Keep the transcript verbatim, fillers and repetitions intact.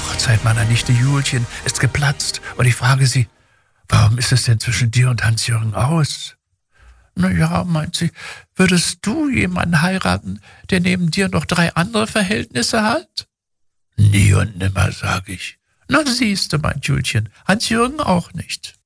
Hochzeit meiner Nichte Julchen ist geplatzt und ich frage sie, warum ist es denn zwischen dir und Hans-Jürgen aus? Na ja, meint sie, würdest du jemanden heiraten, der neben dir noch drei andere Verhältnisse hat? Nie und nimmer, sag ich. Na siehste, meint Julchen, Hans-Jürgen auch nicht.